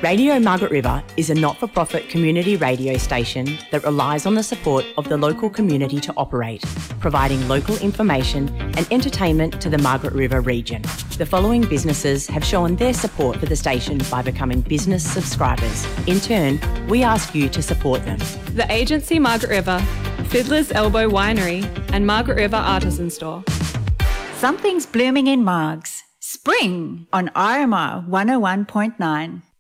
Radio Margaret River is a not-for-profit community radio station that relies on the support of the local community to operate, providing local information and entertainment to the Margaret River region. The following businesses have shown their support for the station by becoming business subscribers. In turn, we ask you to support them. The Agency Margaret River, Fiddler's Elbow Winery and Margaret River Artisan Store. Something's blooming in Margs. Spring on RMR 101.9.